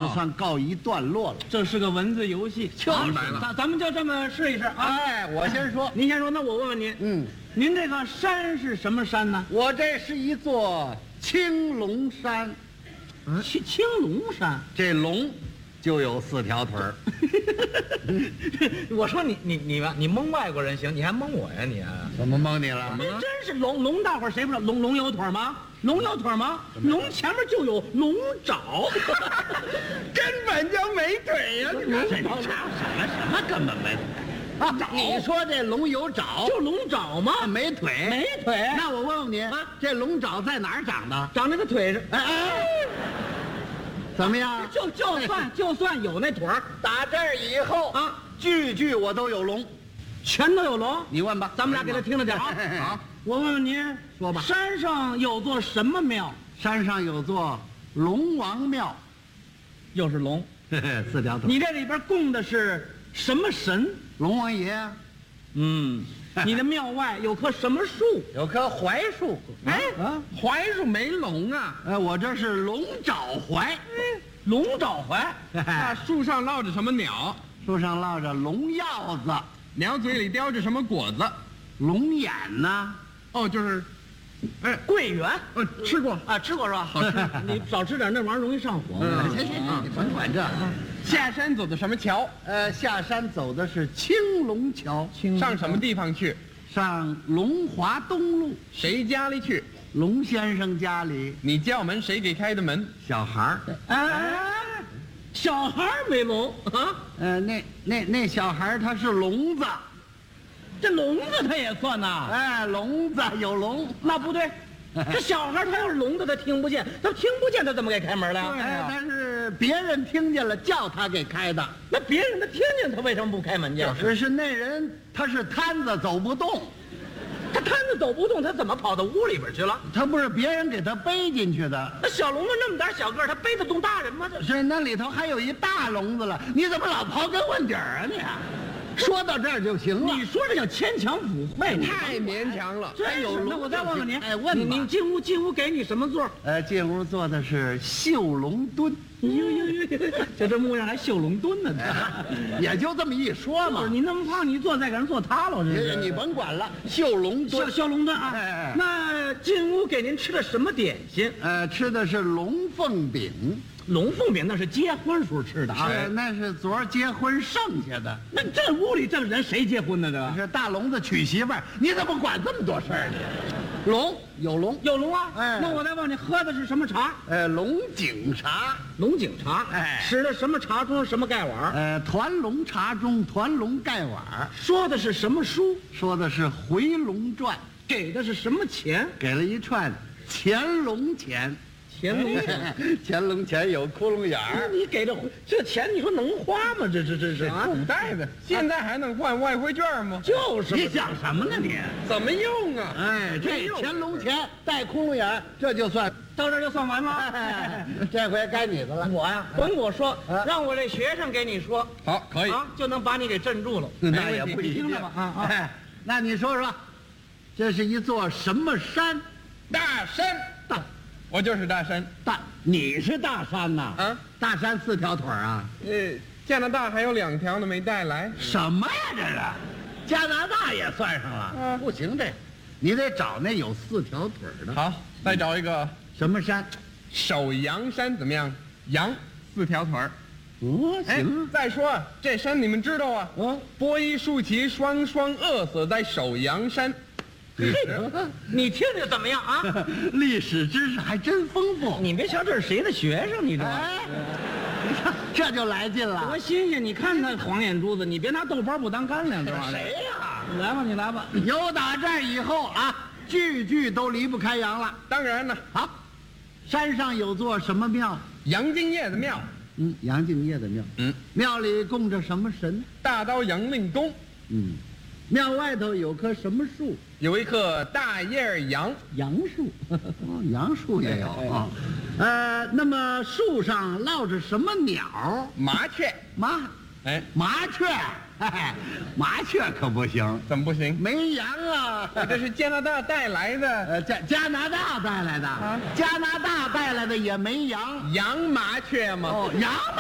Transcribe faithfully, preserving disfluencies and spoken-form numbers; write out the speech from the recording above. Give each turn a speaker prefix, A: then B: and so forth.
A: 算告一段落了。
B: 这是个文字游戏，
A: 就是
B: 咱咱们就这么试一试啊！
A: 哎，我先说，
B: 您先说，那我问问您，
A: 嗯，
B: 您这个山是什么山呢？
A: 我这是一座青龙山，
B: 青青龙山。
A: 这龙就有四条腿儿。
B: 我说你你你吧，你蒙外国人行，你还蒙我呀你？
A: 怎么蒙你了？
B: 您真是龙龙，大伙儿谁不知道龙龙有腿吗？龙有腿吗？龙前面就有龙爪，
A: 根本就没腿呀！你
B: 什么什么什么根本没腿？
A: 啊，你说这龙有爪，
B: 就龙爪吗？
A: 没腿，
B: 没腿。
A: 那我问问你，
B: 啊
A: 这龙爪在哪儿长的？
B: 长那个腿上。
A: 哎哎，怎么样？
B: 就就算就算有那腿儿，
A: 打这儿以后
B: 啊，
A: 句句我都有龙。
B: 全都有龙。
A: 你问吧，
B: 咱们俩给他听着点啊。
A: 好，
B: 我问问您，
A: 说吧
B: 山上有座什么庙？
A: 山上有座龙王庙，
B: 又是龙。
A: 嘿嘿，四条腿。
B: 你这里边供的是什么神？
A: 龙王爷啊，
B: 嗯，你的庙外有棵什么树？
A: 有棵槐树。
B: 哎
A: 啊，
B: 槐树没龙啊。
A: 哎，我这是龙爪槐。
B: 龙爪槐。
C: 那树上落着什么鸟？
A: 树上落着龙药子，
C: 鸟嘴里叼着什么果子？
A: 龙眼呢？
C: 哦，就是，哎，
B: 桂圆。
C: 呃，吃过。
B: 啊，吃过是吧？好吃。你少吃点，那玩意儿容易上火。
A: 嗯，行行行，你甭管这。
C: 下山走的什么桥？
A: 呃，下山走的是青龙桥，
C: 上什么地方去？
A: 上龙华东路，
C: 谁家里去？
A: 龙先生家里。
C: 你叫门，谁给开的门？
A: 小孩儿，
B: 哎，小孩儿没龙啊？
A: 呃，那那那小孩儿他是聋子，
B: 这聋子他也算呐？
A: 哎，聋子有聋。
B: 那不对，这小孩他要是聋子，他听不见，他听不见，他怎么给开门了？
A: 哎，但是别人听见了，叫他给开的。
B: 那别人他听见，他为什么不开门去？
A: 只是那人他是瘫子走不动，
B: 他摊子走不动，他怎么跑到屋里边去了？
A: 他不是别人给他背进去的。
B: 那小聋子那么点小个儿，他背得动大人吗？这
A: 是那里头还有一大聋子了，你怎么老刨根问底儿啊你？说到这儿就行了。
B: 你说这叫牵强附会，你
C: 太勉强了。
B: 真是
A: 有龙
B: 那我再问问您，
A: 哎问吧
B: 你你进屋进屋给你什么座？
A: 呃，进屋坐的是绣龙墩，
B: 呦呦呦呦，就这模样还绣龙墩呢？
A: 也就这么一说嘛
B: 不是。你那么胖，你一坐再给人坐塌了，这是
A: 你甭管了，绣龙
B: 绣
A: 墩。
B: 绣龙墩啊。
A: 哎哎
B: 那进屋给您吃的什么点心？
A: 呃，吃的是龙凤饼，
B: 龙凤饼那是结婚时候吃的啊。
A: 是那是昨儿结婚剩下的。
B: 那这屋里这个人谁结婚呢？这个
A: 是大聋子娶媳妇儿，你怎么管这么多事儿呢？龙有龙，
B: 有龙啊。
A: 哎
B: 那我再问你，喝的是什么茶？
A: 呃，龙井茶，
B: 龙井茶。
A: 哎
B: 使的什么茶盅？什么盖碗？
A: 呃，团龙茶盅，团龙盖碗儿，
B: 说的是什么书？
A: 说的是《回龙传》，
B: 给的是什么钱？
A: 给了一串乾隆钱。
B: 乾隆钱。
A: 乾隆钱有窟窿眼儿。
B: 你给这这钱，你说能花吗？这这这是啊？
C: 古代的，现在还能换外汇券吗？
B: 就是
A: 你想什么呢你？
C: 怎么用啊？
A: 哎，这乾隆钱带窟窿眼儿，这就算。
B: 到这儿就算完了。
A: 哎这回该你的了。
B: 我呀，甭我说
A: 啊，
B: 让我这学生给你说
C: 好，可以。
B: 啊，就能把你给镇住了。
A: 那也不一定
B: 听着吧啊啊
A: 哎，那你说说，这是一座什么山？
C: 大山，
A: 大
C: 我就是大山。
A: 大，你是大山呐？
C: 啊，
A: 大山四条腿儿啊？
C: 呃，加拿大还有两条呢，没带来。
A: 什么呀这是？加拿大也算上了？
C: 嗯
A: 不行，这你得找那有四条腿儿的。
C: 好，再找一个
A: 什么山？
C: 首阳山怎么样？羊，四条腿儿。
A: 哦，
C: 哎
A: 行，
C: 再说啊，这山你们知道啊？
A: 啊，
C: 波伊树奇双双饿死在首阳山。历史
B: 你听着怎么样啊？
A: 历史知识还真丰富。
B: 你别瞧这是谁的学生，你知道吗？
A: 哎，你看这就来劲了
B: 多。新鲜！你看那黄眼珠子，你别拿豆包不当干粮，知道吗？
A: 谁呀？
B: 你来吧，你来吧。
A: 有打这儿以后啊，句句都离不开羊了。
C: 当然了，
A: 好，山上有座什么庙？
C: 杨敬业的庙，
A: 嗯，杨敬业的庙。
C: 嗯，
A: 庙里供着什么神？
C: 大刀杨令公，
A: 嗯，庙外头有棵什么树？
C: 有一棵大叶杨，
A: 杨树。哦，杨树也有啊。呃，那么树上落着什么鸟？
C: 麻雀。
A: 麻
C: 哎，
A: 麻雀。嘿嘿，麻雀可不行，
C: 怎么不行？
A: 没羊啊。
C: 我这是加拿大带来的
A: 呃，加加拿大带来的，加拿大带来的也没羊。
C: 洋麻雀吗？
A: 哦，羊。